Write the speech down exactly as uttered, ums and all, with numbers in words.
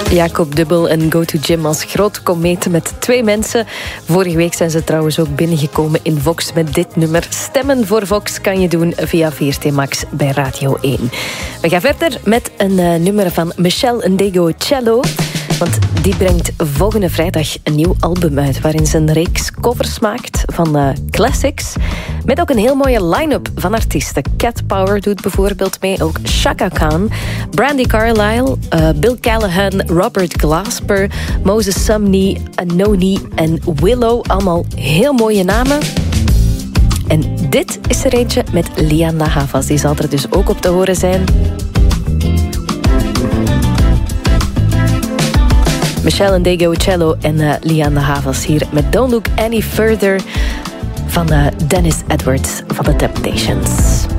Jacob Dubbel en Go To Gym als grote komeet met twee mensen. Vorige week zijn ze trouwens ook binnengekomen in Vox met dit nummer. Stemmen voor Vox kan je doen via V R T Max bij Radio één. We gaan verder met een uh, nummer van Michelle Ndegeocello. Want die brengt volgende vrijdag een nieuw album uit waarin ze een reeks covers maakt van uh, classics. Met ook een heel mooie line-up van artiesten. Cat Power doet bijvoorbeeld mee, ook Chaka Khan, Brandi Carlile, uh, Bill Callahan, Robert Glasper, Moses Sumney, Anoni en Willow. Allemaal heel mooie namen. En dit is er eentje met Lianne Havas. Die zal er dus ook op te horen zijn. Michelle Ndegeocello en uh, Lianne Havas hier met Don't Look Any Further van uh, Dennis Edwards van The Temptations.